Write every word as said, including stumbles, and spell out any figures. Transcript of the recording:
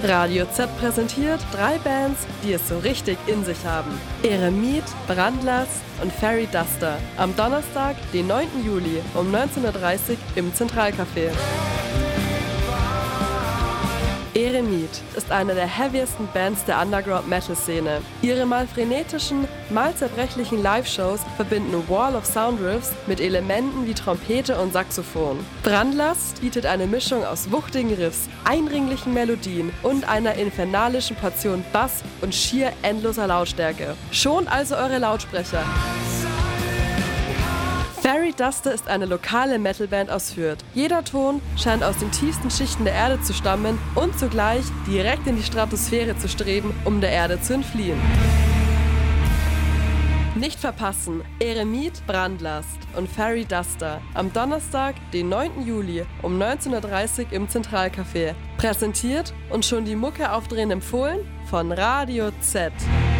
Radio Z präsentiert drei Bands, die es so richtig in sich haben. Eremit, Brandlast und Fairy Duster. Am Donnerstag, den neunten Juli um neunzehn Uhr dreißig im Zentralcafé. Eremit ist eine der heaviesten Bands der Underground-Metal-Szene. Ihre mal frenetischen, mal zerbrechlichen Live-Shows verbinden Wall of Sound Riffs mit Elementen wie Trompete und Saxophon. Brandlast bietet eine Mischung aus wuchtigen Riffs, eindringlichen Melodien und einer infernalischen Portion Bass und schier endloser Lautstärke. Schont also eure Lautsprecher! Fairy Duster ist eine lokale Metalband aus Fürth. Jeder Ton scheint aus den tiefsten Schichten der Erde zu stammen und zugleich direkt in die Stratosphäre zu streben, um der Erde zu entfliehen. Nicht verpassen, Eremit, Brandlast und Fairy Duster am Donnerstag, den neunten Juli um neunzehn Uhr dreißig im Zentralcafé. Präsentiert und schon die Mucke aufdrehen empfohlen von Radio Z.